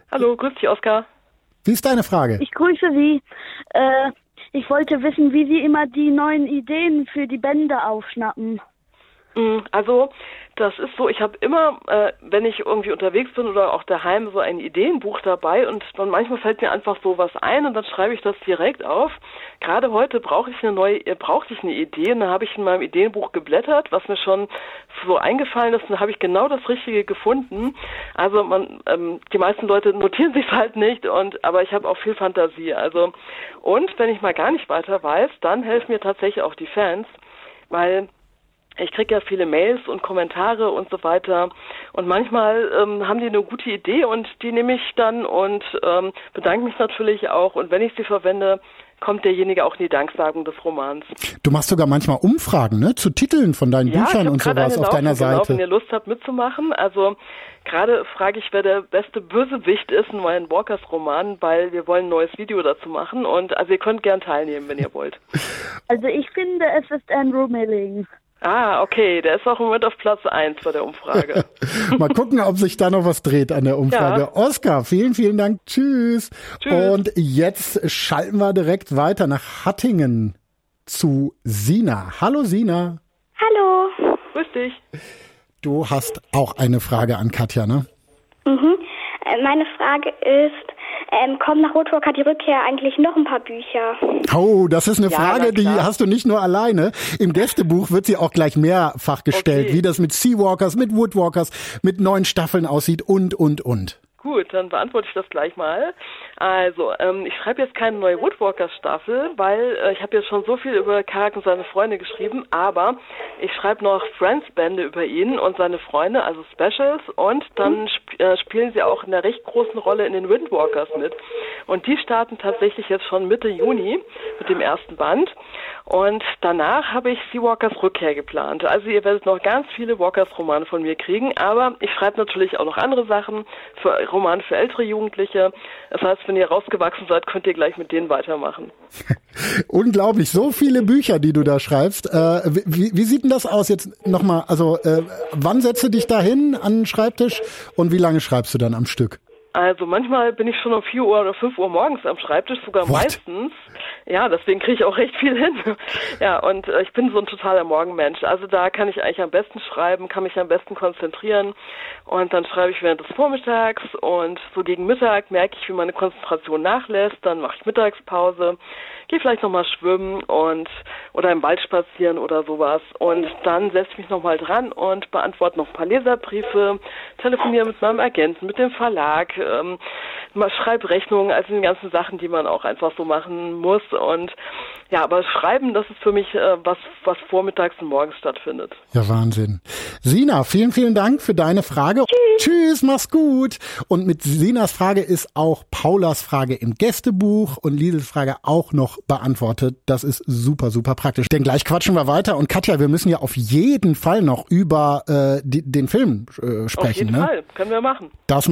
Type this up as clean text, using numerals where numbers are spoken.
Hallo, grüß dich, Oskar. Wie ist deine Frage? Ich grüße Sie. Ich wollte wissen, wie Sie immer die neuen Ideen für die Bände aufschnappen. Also, das ist so, ich habe immer, wenn ich irgendwie unterwegs bin oder auch daheim, so ein Ideenbuch dabei und dann manchmal fällt mir einfach so was ein und dann schreibe ich das direkt auf. Gerade heute brauchte ich eine Idee und dann habe ich in meinem Ideenbuch geblättert, was mir schon so eingefallen ist und dann habe ich genau das Richtige gefunden. Also die meisten Leute notieren sich halt nicht aber ich habe auch viel Fantasie. Also, und wenn ich mal gar nicht weiter weiß, dann helfen mir tatsächlich auch die Fans, weil ich kriege ja viele Mails und Kommentare und so weiter und manchmal haben die eine gute Idee und die nehme ich dann und bedanke mich natürlich auch und wenn ich sie verwende, kommt derjenige auch in die Danksagung des Romans. Du machst sogar manchmal Umfragen, ne? Zu Titeln von deinen Büchern und sowas auf deiner Seite. Wenn ihr Lust habt mitzumachen, also gerade frage ich, wer der beste Bösewicht ist in meinem Walkers Roman, weil wir wollen ein neues Video dazu machen und also ihr könnt gern teilnehmen, wenn ihr wollt. Also ich finde, es ist Andrew Milling. Ah, okay, der ist auch im Moment auf Platz 1 bei der Umfrage. Mal gucken, ob sich da noch was dreht an der Umfrage. Ja. Oskar, vielen, vielen Dank. Tschüss. Und jetzt schalten wir direkt weiter nach Hattingen zu Sina. Hallo Sina. Hallo. Grüß dich. Du hast auch eine Frage an Katja, ne? Meine Frage ist, kommen nach Roadwalker die Rückkehr eigentlich noch ein paar Bücher? Oh, das ist eine Frage, die hast du nicht nur alleine. Im Gästebuch wird sie auch gleich mehrfach gestellt, wie das mit Seawalkers, mit Woodwalkers, mit neuen Staffeln aussieht und. Gut, dann beantworte ich das gleich mal. Also, ich schreibe jetzt keine neue Woodwalkers-Staffel, weil ich habe jetzt schon so viel über Karak und seine Freunde geschrieben, aber ich schreibe noch Friends-Bände über ihn und seine Freunde, also Specials, und dann spielen sie auch in einer recht großen Rolle in den Windwalkers mit. Und die starten tatsächlich jetzt schon Mitte Juni mit dem ersten Band. Und danach habe ich Seawalkers Rückkehr geplant. Also ihr werdet noch ganz viele Walkers-Romane von mir kriegen, aber ich schreibe natürlich auch noch andere Sachen, Romane für ältere Jugendliche. Das heißt, wenn ihr rausgewachsen seid, könnt ihr gleich mit denen weitermachen. Unglaublich, so viele Bücher, die du da schreibst. Wie sieht denn das aus jetzt nochmal? Also wann setzt du dich da hin an den Schreibtisch und wie lange schreibst du dann am Stück? Also manchmal bin ich schon um 4 Uhr oder 5 Uhr morgens am Schreibtisch, sogar meistens. Ja, deswegen kriege ich auch recht viel hin. Ja, und ich bin so ein totaler Morgenmensch. Also da kann ich eigentlich am besten schreiben, kann mich am besten konzentrieren. Und dann schreibe ich während des Vormittags und so gegen Mittag merke ich, wie meine Konzentration nachlässt. Dann mache ich Mittagspause, gehe vielleicht nochmal schwimmen oder im Wald spazieren oder sowas. Und dann setze ich mich nochmal dran und beantworte noch ein paar Leserbriefe, telefoniere mit meinem Agenten, mit dem Verlag, schreibe Rechnungen, also die ganzen Sachen, die man auch einfach so machen muss. Und ja, aber Schreiben, das ist für mich was vormittags und morgens stattfindet. Ja, Wahnsinn. Sina, vielen, vielen Dank für deine Frage. Tschüss, mach's gut. Und mit Sinas Frage ist auch Paulas Frage im Gästebuch und Liesels Frage auch noch beantwortet. Das ist super, super praktisch. Denn gleich quatschen wir weiter. Und Katja, wir müssen ja auf jeden Fall noch über den Film sprechen. Auf jeden Fall, können wir machen. Das